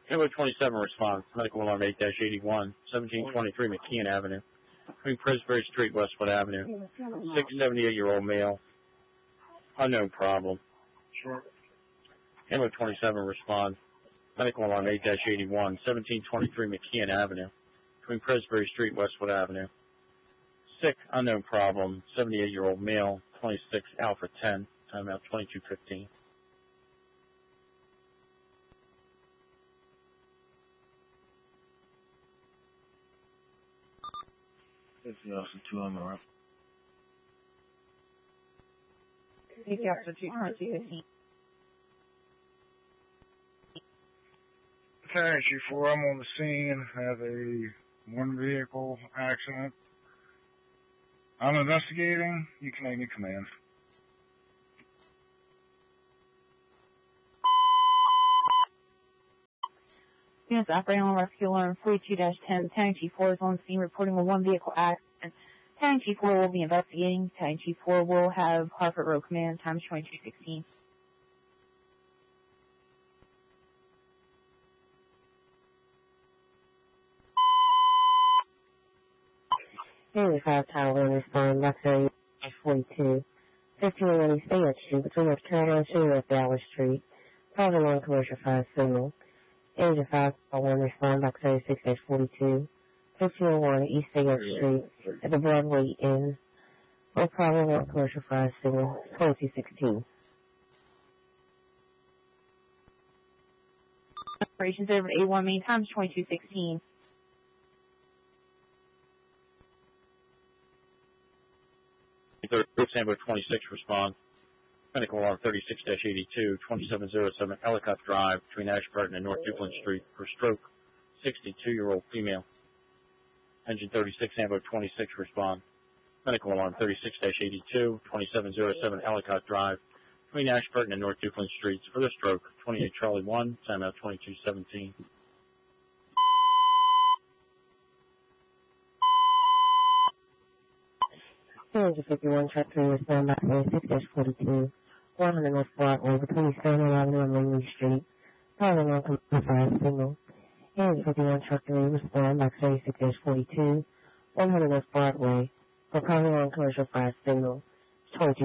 Kilo 27 response, medical alarm 8-81, 1723 McKeon Avenue, between Presbury Street, Westwood Avenue. 678-year-old male, unknown problem. Sure. Kilo 27 response, medical alarm 8-81, 1723 McKeon Avenue, between Presbury Street, Westwood Avenue. Sick, unknown problem, 78-year-old male, 26 Alpha 10, timeout 22:15. This is Nelson 2 on the right. Take after 2:15. Okay, G4, I'm on the scene. Have a one vehicle accident. I'm investigating. You can make me command. Units operating on rescue alarm 42-10. Lieutenant G4 is on scene reporting a one vehicle accident. Lieutenant G4 will be investigating. Lieutenant G4 will have Hartford Road Command, times 22:16. Daily 5 Tower 1 respond, Box area 42. 1501 Stay at Street, between North Carolina and North Dallas Street. Probably on commercial 5 signal. Age of 5 1 respond, Box area 6-42. 1501 East Stay Street, at the Broadway Inn. No problem on commercial 5 signal, 22:16. Operations over A1 main, times 22:16. Sambo 26 response, medical alarm 36-82, 2707 Ellicott Drive, between Ashburton and North Duplin Street, for stroke, 62-year-old female. Engine 36 Sambo 26 response, medical alarm 36-82, 2707 Ellicott Drive, between Ashburton and North Duplin Streets, for the stroke, 28 Charlie 1, timeout 22:17. Engine 51 truck 3 respond, Box area 6-42. 100 North Broadway, between Stanley Avenue and Langley Street. Probably on commercial 5 signal. Engine 51 truck 3 respond, Box area 6-42. 100 North Broadway, for probably on commercial 5 signal, 22.